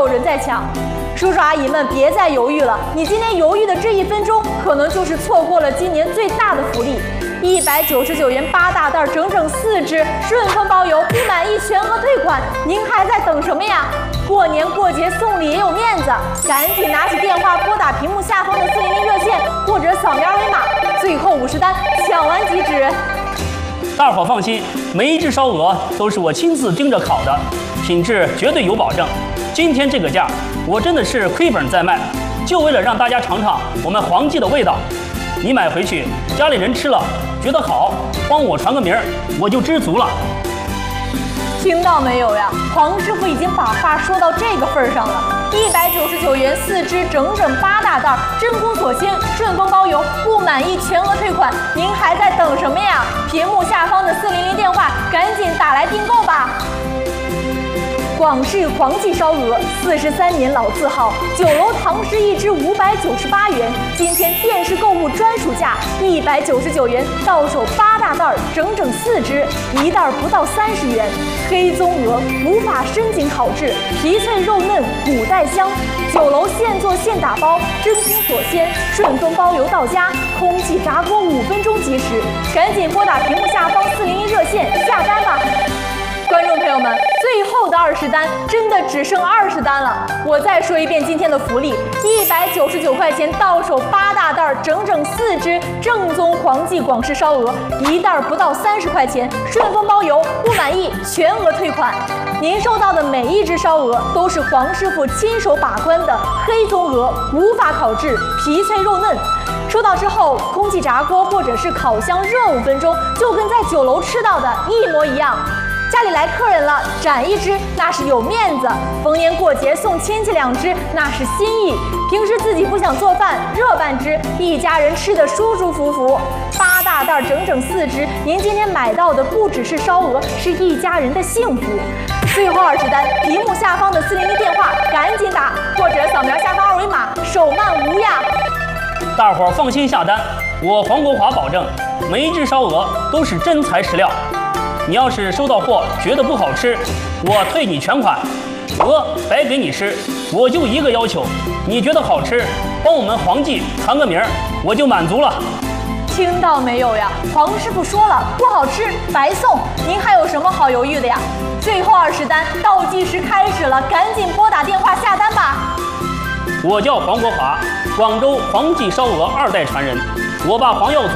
人在抢。叔叔阿姨们别再犹豫了，你今天犹豫的这1分钟，可能就是错过了今年最大的福利。199元8大袋，整整4只，顺丰包邮，不满意全额退款。您还在等什么呀？过年过节送礼也有面子，赶紧拿起电话拨打屏幕下方的400热线，或者扫描二维码，最后50单抢完即止。 大伙放心，每一只烧鹅都是我亲自盯着烤的，品质绝对有保证。今天这个价，我真的是亏本在卖，就为了让大家尝尝我们黄记的味道。你买回去，家里人吃了觉得好，帮我传个名儿，我就知足了。 听到没有呀？黄师傅已经把话说到这个份上了。199元4只，整整8大袋，真空锁鲜，顺丰包邮，不满意全额退款。您还在等什么呀？屏幕下方的400电话，赶紧打来订购吧。广式黄记烧鹅，43年老字号，9楼堂食1只598元，今天电视购物专属价199元，到手8大袋，整整4只，1袋不到30元。黑棕鹅无法深井烤制，皮脆肉嫩，骨带香。9楼现做现打包，真空锁鲜，顺丰包邮到家，空气炸锅5分钟即食。赶紧拨打屏幕下方401热线下单吧。观众朋友们，最后的20单真的只剩20单了。我再说一遍今天的福利：199块钱到手8大袋，整整4只正宗黄记广式烧鹅，1袋不到30块钱，顺丰包邮，不满意全额退款。您收到的每一只烧鹅都是黄师傅亲手把关的黑棕鹅，无法烤制，皮脆肉嫩。收到之后，空气炸锅或者是烤箱热5分钟，就跟在9楼吃到的一模一样。家里来客人了，斩1只那是有面子；逢年过节送亲戚2只那是心意。平时自己不想做饭，热半只，一家人吃得舒舒服服。8大袋整整4只，您今天买到的不只是烧鹅，是一家人的幸福。最后20单，屏幕下方的400电话赶紧打，或者扫描下方二维码，手慢无恙。 大伙儿放心下单，我黄国华保证，每一只烧鹅都是真材实料。你要是收到货觉得不好吃，我退你全款，鹅白给你吃。我就一个要求，你觉得好吃，帮我们黄记传个名儿，我就满足了。 听到没有呀？黄师傅说了，不好吃白送，您还有什么好犹豫的呀？最后20单倒计时开始了，赶紧拨打电话下单吧。 我叫黄国华，广州黄记烧鹅2代传人。我爸黄耀祖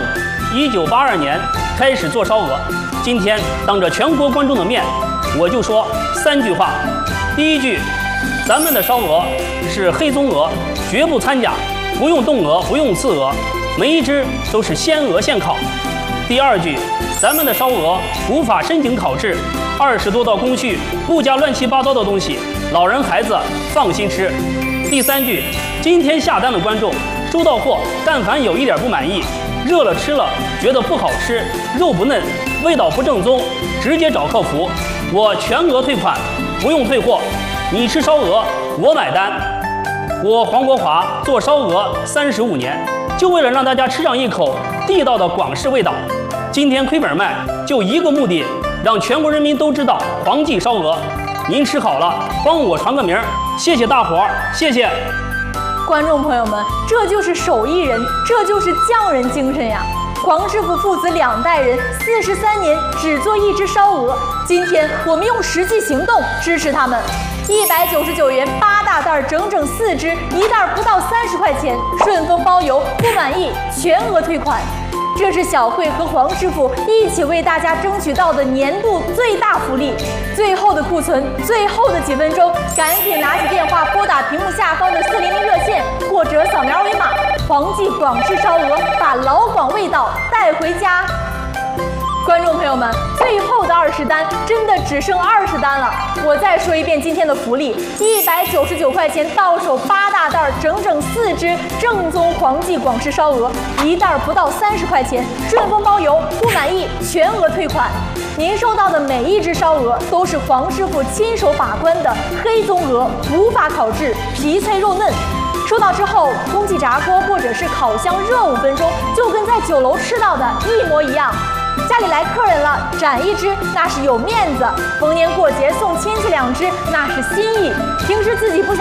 1982年开始做烧鹅，今天当着全国观众的面，我就说3句话。第一句，咱们的烧鹅是黑棕鹅，绝不掺假，不用冻鹅，不用刺鹅，每一只都是鲜鹅现烤。第二句，咱们的烧鹅无法深井烤制，20多道工序，不加乱七八糟的东西，老人孩子放心吃。第3句，今天下单的观众收到货，但凡有一点不满意，热了吃了觉得不好吃，肉不嫩，味道不正宗，直接找客服，我全额退款，不用退货。你吃烧鹅，我买单。我黄国华做烧鹅35年，就为了让大家吃上一口地道的广式味道。今天亏本卖，就一个目的，让全国人民都知道黄记烧鹅。您吃好了，帮我传个名儿，谢谢大伙儿，谢谢。 观众朋友们，这就是手艺人，这就是匠人精神呀！黄师傅父子2代人43年只做1只烧鹅，今天我们用实际行动支持他们。199元8大袋，整整4只，1袋不到30块钱，顺丰包邮，不满意全额退款。这是小慧和黄师傅一起为大家争取到的年度最大福利。最后的库存，最后的几分钟，赶紧拿起电话拨打屏幕下方的400热线，或者扫描二维码。黄记广式烧鹅，把老广味道带回家。观众朋友们，最后的20单真的只剩20单了。我再说一遍今天的福利：199块钱到手8大袋，整整4只正宗黄记广式烧鹅，1袋不到30块钱，顺丰包邮，不满意全额退款。您收到的每一只烧鹅都是黄师傅亲手把关的黑棕鹅，无法烤制，皮脆肉嫩。收到之后，空气炸锅或者是烤箱热5分钟，就跟在9楼吃到的一模一样。家里来客人了，斩1只那是有面子；逢年过节送亲戚2只那是心意。平时自己不想